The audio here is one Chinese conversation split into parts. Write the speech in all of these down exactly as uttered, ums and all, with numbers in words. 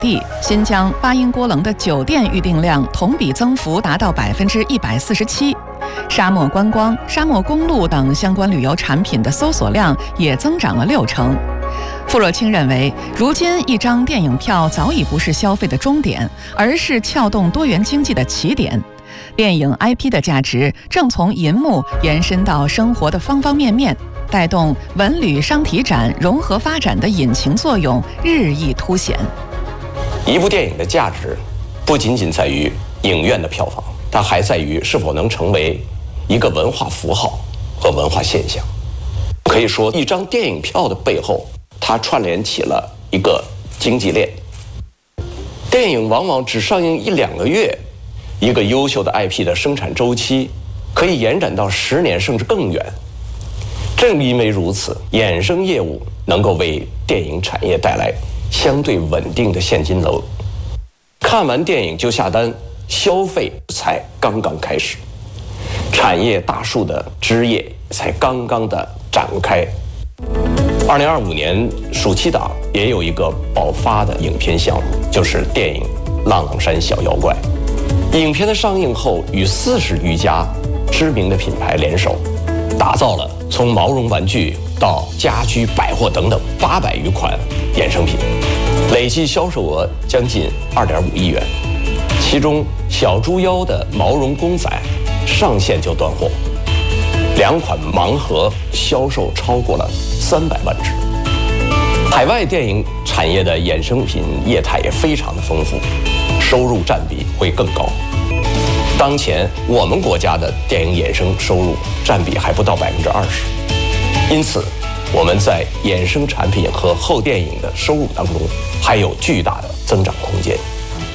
地，新疆巴音郭楞的酒店预订量同比增幅达到百分之一百四十七。沙漠观光、沙漠公路等相关旅游产品的搜索量也增长了六成。傅若清认为，如今一张电影票早已不是消费的终点，而是撬动多元经济的起点。电影 I P 的价值正从银幕延伸到生活的方方面面，带动文旅商体展融合发展的引擎作用日益凸显。 一部电影的价值不仅仅在于影院的票房，它还在于是否能成为一个文化符号和文化现象。可以说，一张电影票的背后，它串联起了一个经济链。电影往往只上映一两个月，一个优秀的 I P 的生产周期可以延展到十年甚至更远。正因为如此，衍生业务能够为电影产业带来相对稳定的现金流。看完电影就下单，消费才刚刚开始，产业大树的枝叶才刚刚的展开。二零二五年暑期档也有一个爆发的影片项目，就是电影《浪浪山小妖怪》。影片的上映后，与四十余家知名的品牌联手，打造了从毛绒玩具到家居百货等等八百余款衍生品，累计销售额将近二点五亿元。其中小猪妖的毛绒公仔上线就断货，两款盲盒销售超过了三百万只。海外电影产业的衍生品业态也非常的丰富，收入占比会更高。当前我们国家的电影衍生收入占比还不到百分之二十，因此我们在衍生产品和后电影的收入当中还有巨大的增长空间。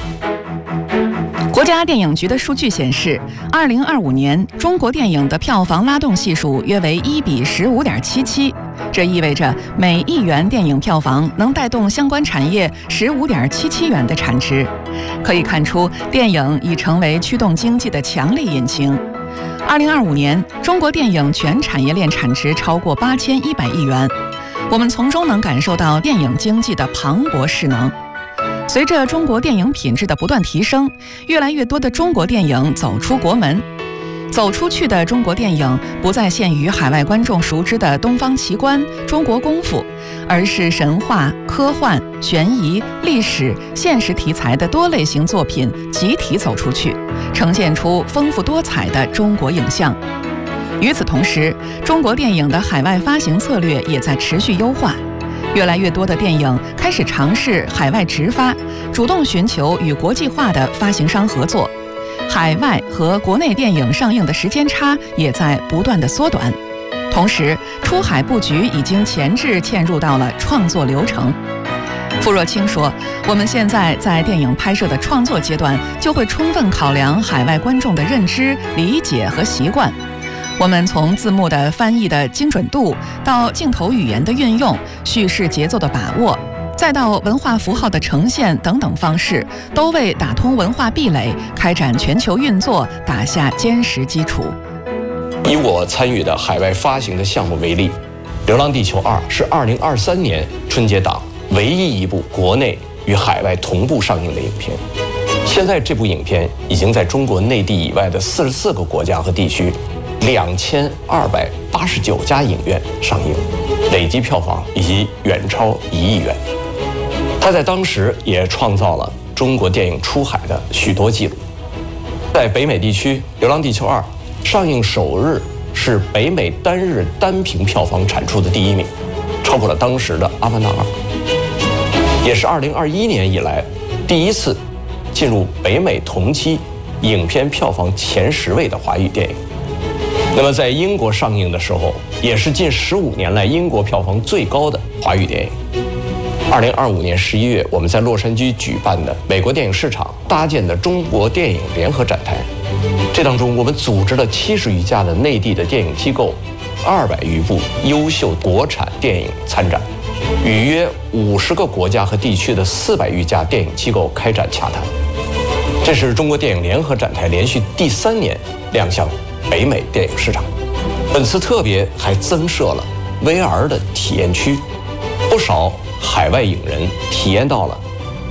国家电影局的数据显示，二零二五年中国电影的票房拉动系数约为一比十五点七七，这意味着每亿元电影票房能带动相关产业十五点七七元的产值。可以看出，电影已成为驱动经济的强力引擎。二零二五年，中国电影全产业链产值超过八千一百亿元，我们从中能感受到电影经济的磅礴势能。随着中国电影品质的不断提升，越来越多的中国电影走出国门。走出去的中国电影不再限于海外观众熟知的东方奇观、中国功夫，而是神话、科幻、悬疑、历史、现实题材的多类型作品集体走出去，呈现出丰富多彩的中国影像。与此同时，中国电影的海外发行策略也在持续优化。越来越多的电影开始尝试海外直发，主动寻求与国际化的发行商合作。海外和国内电影上映的时间差也在不断的缩短。同时，出海布局已经前置嵌入到了创作流程。傅若清说，我们现在在电影拍摄的创作阶段，就会充分考量海外观众的认知、理解和习惯。我们从字幕的翻译的精准度，到镜头语言的运用、叙事节奏的把握，再到文化符号的呈现等等方式，都为打通文化壁垒、开展全球运作打下坚实基础。 以我参与的海外发行的项目为例，《流浪地球二》是二零二三年春节档唯一一部国内与海外同步上映的影片。现在这部影片已经在中国内地以外的四十四个国家和地区两千二百八十九家影院上映，累计票房已经远超一亿元。它在当时也创造了中国电影出海的许多记录。在北美地区，《流浪地球二》上映首日是北美单日单屏票房产出的第一名，超过了当时的《阿凡达二》，也是二零二一年以来第一次进入北美同期影片票房前十位的华语电影。那么在英国上映的时候，也是近十五年来英国票房最高的华语电影。二零二五年十一月，我们在洛杉矶举办的美国电影市场搭建的中国电影联合展台，这当中我们组织了七十余家的内地的电影机构，二百余部优秀国产电影参展，与约五十个国家和地区的四百余家电影机构开展洽谈。这是中国电影联合展台连续第三年亮相北美电影市场。本次特别还增设了 V R 的体验区，不少海外影人体验到了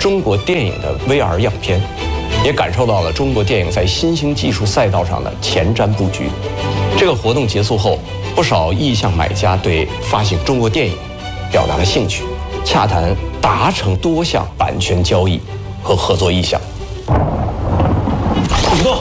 中国电影的 V R 样片，也感受到了中国电影在新兴技术赛道上的前瞻布局。这个活动结束后，不少意向买家对发行中国电影表达了兴趣，洽谈达成多项版权交易和合作意向。主动。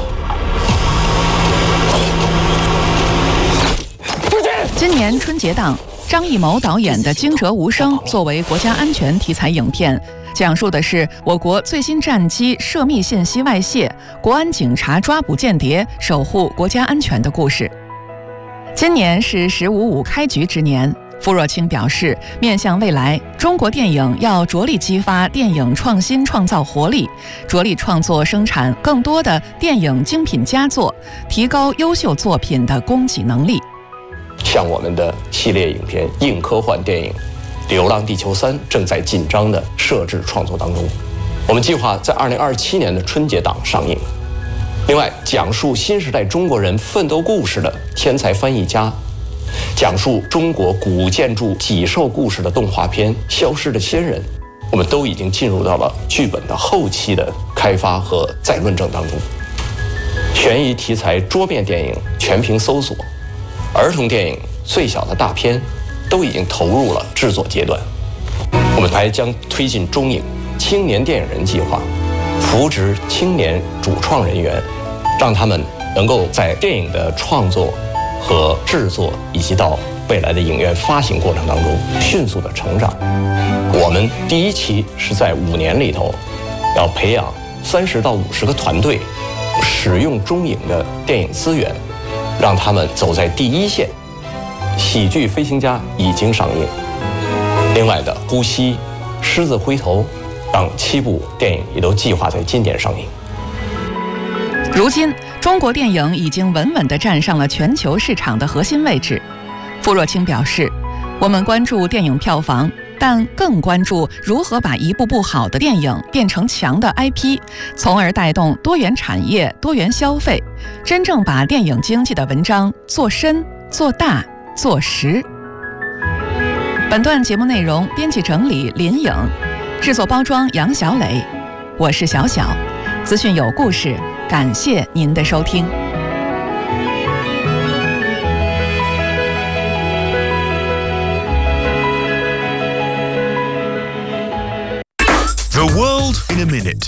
今年春节档，张艺谋导演的《惊蛰无声》作为国家安全题材影片，讲述的是我国最新战机涉密信息外泄，国安警察抓捕间谍，守护国家安全的故事。今年是“十五五”开局之年，傅若清表示，面向未来，中国电影要着力激发电影创新创造活力，着力创作生产更多的电影精品佳作，提高优秀作品的供给能力。 像我们的系列影片硬科幻电影《流浪地球三》正在紧张的摄制创作当中，我们计划在二零二七年的春节档上映。另外，讲述新时代中国人奋斗故事的天才翻译家，讲述中国古建筑脊兽故事的动画片《消失的先人》，我们都已经进入到了剧本的后期的开发和再论证当中。悬疑题材桌面电影《全屏搜索》，儿童电影《最小的大片》都已经投入了制作阶段。我们还将推进中影青年电影人计划，扶植青年主创人员，让他们能够在电影的创作和制作以及到未来的影院发行过程当中迅速的成长。我们第一期是在五年里头要培养三十到五十个团队，使用中影的电影资源，让他们走在第一线。喜剧《飞行家》已经上映，另外的《呼吸》《狮子回头》等七部电影也都计划在今年上映。 如今，中国电影已经稳稳地站上了全球市场的核心位置。傅若清表示，我们关注电影票房，但更关注如何把一部部好的电影变成强的 I P， 从而带动多元产业、多元消费，真正把电影经济的文章做深、做大、做实。本段节目内容编辑整理林颖，制作包装杨小磊，我是小小，资讯有故事，感谢您的收听。 The world in a minute。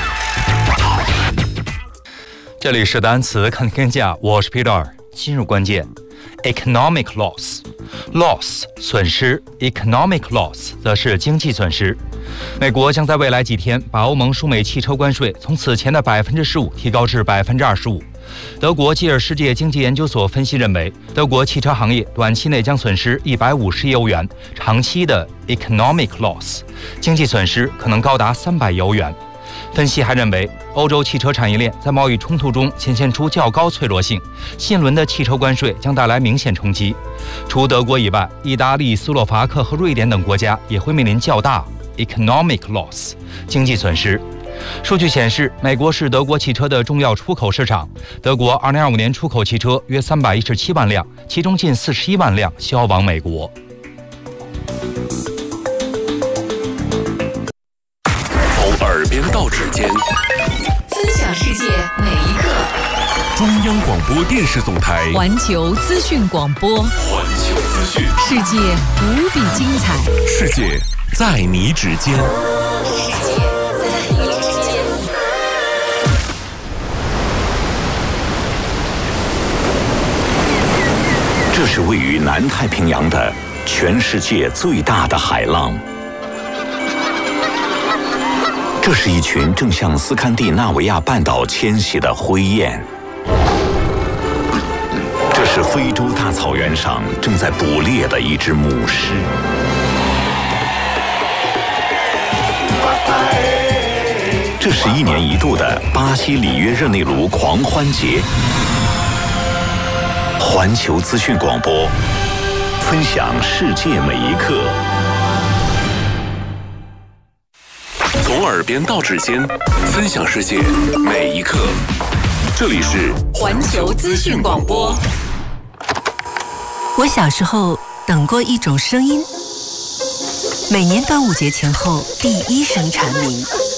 这里是单词看天下，我是 Peter。今日关键 ：economic loss，loss 损失 ，economic loss 则是经济损失。美国将在未来几天把欧盟输美汽车关税从此前的百分之十五提高至百分之二十五。德国基尔世界经济研究所分析认为，德国汽车行业短期内将损失一百五十亿欧元，长期的 economic loss 经济损失可能高达三百亿欧元。分析还认为，欧洲汽车产业链在贸易冲突中显现出较高脆弱性，新一轮的汽车关税将带来明显冲击。除德国以外，意大利、斯洛伐克和瑞典等国家也会面临较大 economic loss 经济损失。数据显示，美国是德国汽车的重要出口市场。德国二零二五年出口汽车约三百一十七万辆，其中近四十一万辆销往美国。 从耳边到指尖， 分享世界每一刻。 中央广播电视总台环球资讯广播， 环球资讯， 世界无比精彩， 世界在你指尖。 世界在你指尖。 这是位于南太平洋的全世界最大的海浪。这是一群正向斯堪的纳维亚半岛迁徙的灰雁。这是非洲大草原上正在捕猎的一只母狮。这是一年一度的巴西里约热内卢狂欢节。环球资讯广播，分享世界每一刻。 从耳边到指尖，分享世界每一刻。这里是环球资讯广播。 我小时候等过一种声音， 每年端午节前后第一声蝉鸣。